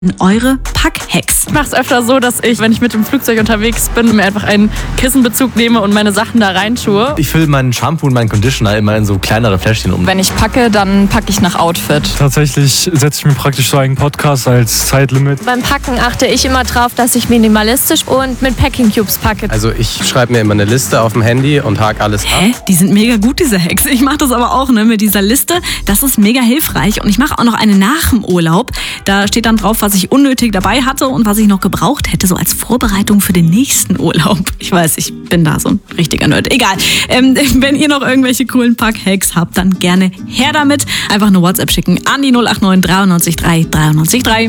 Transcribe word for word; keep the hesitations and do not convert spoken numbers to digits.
Eure Packhacks. Ich mache es öfter so, dass ich, wenn ich mit dem Flugzeug unterwegs bin, mir einfach einen Kissenbezug nehme und meine Sachen da reintue. Ich fülle meinen Shampoo und meinen Conditioner immer in so kleinere Fläschchen um. Wenn ich packe, dann packe ich nach Outfit. Tatsächlich setze ich mir praktisch so einen Podcast als Zeitlimit. Beim Packen achte ich immer drauf, dass ich minimalistisch und mit Packing Cubes packe. Also ich schreibe mir immer eine Liste auf dem Handy und hake alles ab. Hä? Die sind mega gut, diese Hacks. Ich mache das aber auch, ne, mit dieser Liste. Das ist mega hilfreich. Und ich mache auch noch eine nach dem Urlaub. Da steht dann drauf, was ich unnötig dabei hatte und was ich noch gebraucht hätte, so als Vorbereitung für den nächsten Urlaub. Ich weiß, ich bin da so ein richtiger Nerd. Egal. Ähm, wenn ihr noch irgendwelche coolen Pack-Hacks habt, dann gerne her damit. Einfach eine WhatsApp schicken an die null acht neun neun drei neun drei drei neun drei.